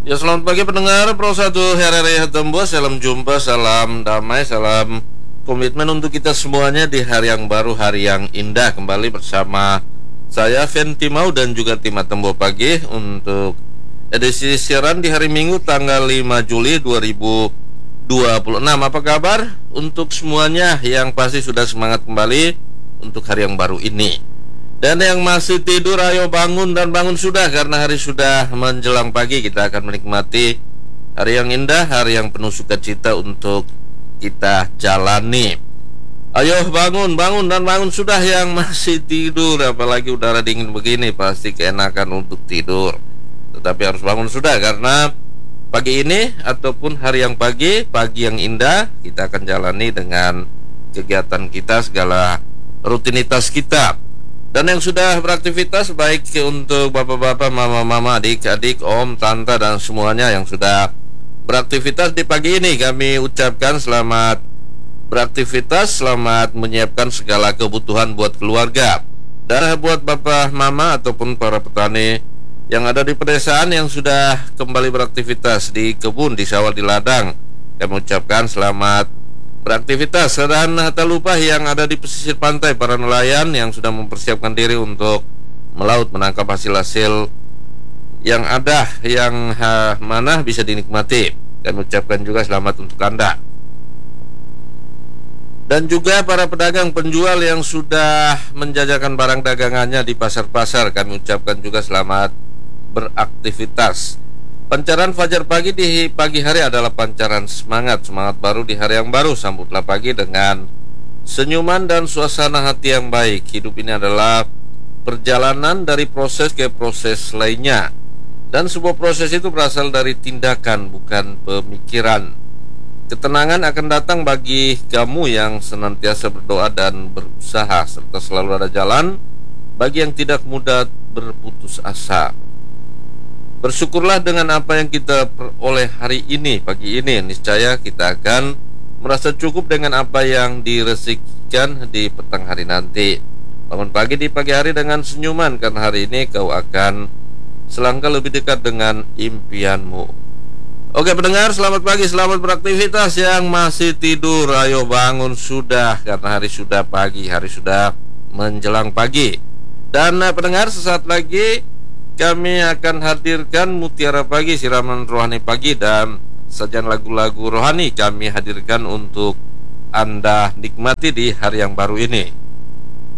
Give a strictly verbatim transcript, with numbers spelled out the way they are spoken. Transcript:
Ya, selamat pagi pendengar Pro satu H R R Tembus. Salam jumpa, salam damai, salam komitmen untuk kita semuanya di hari yang baru, hari yang indah. Kembali bersama saya Fenty Mau dan juga tim Tembo Pagi untuk edisi siaran di hari Minggu tanggal lima Juli dua ribu dua puluh enam. Apa kabar untuk semuanya yang pasti sudah semangat kembali untuk hari yang baru ini? Dan yang masih tidur, ayo bangun dan bangun sudah, karena hari sudah menjelang pagi. Kita akan menikmati hari yang indah, hari yang penuh sukacita untuk kita jalani. Ayo bangun, bangun dan bangun sudah yang masih tidur. Apalagi udara dingin begini, pasti keenakan untuk tidur. Tetapi harus bangun sudah, karena pagi ini ataupun hari yang pagi, pagi yang indah, kita akan jalani dengan kegiatan kita, segala rutinitas kita. Dan yang sudah beraktivitas, baik untuk bapak-bapak, mama-mama, adik-adik, om, tante, dan semuanya yang sudah beraktivitas di pagi ini, kami ucapkan selamat beraktivitas, selamat menyiapkan segala kebutuhan buat keluarga. Dan buat bapak, mama, ataupun para petani yang ada di pedesaan yang sudah kembali beraktivitas di kebun, di sawah, di ladang, kami ucapkan selamat beraktivitas. Dan tak lupa yang ada di pesisir pantai, para nelayan yang sudah mempersiapkan diri untuk melaut, menangkap hasil-hasil yang ada, yang ha, mana bisa dinikmati. Kami ucapkan juga selamat untuk Anda. Dan juga para pedagang penjual yang sudah menjajakan barang dagangannya di pasar-pasar, kami ucapkan juga selamat beraktivitas. Pancaran fajar pagi di pagi hari adalah pancaran semangat, semangat baru di hari yang baru. Sambutlah pagi dengan senyuman dan suasana hati yang baik. Hidup ini adalah perjalanan dari proses ke proses lainnya, dan sebuah proses itu berasal dari tindakan, bukan pemikiran. Ketenangan akan datang bagi kamu yang senantiasa berdoa dan berusaha, serta selalu ada jalan bagi yang tidak mudah berputus asa. Bersyukurlah dengan apa yang kita peroleh hari ini, pagi ini. Niscaya kita akan merasa cukup dengan apa yang direzekikan di petang hari nanti. Bangun pagi di pagi hari dengan senyuman, karena hari ini kau akan selangkah lebih dekat dengan impianmu. Oke pendengar, selamat pagi, selamat beraktivitas. Yang masih tidur, ayo bangun sudah, karena hari sudah pagi, hari sudah menjelang pagi. Dan pendengar, sesaat lagi kami akan hadirkan Mutiara Pagi, siraman rohani pagi, dan sajian lagu-lagu rohani kami hadirkan untuk Anda nikmati di hari yang baru ini.